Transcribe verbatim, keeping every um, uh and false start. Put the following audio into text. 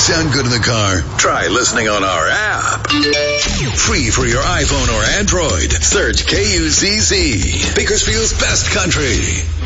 sound good in the car? Try listening on our app. Free for your iPhone or Android. Search K U Z Z, Bakersfield's best country.